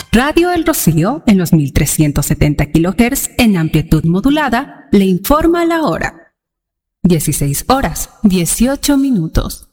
Radio El Rocío, en los 1370 kHz en amplitud modulada, le informa la hora. 16 horas, 18 minutos.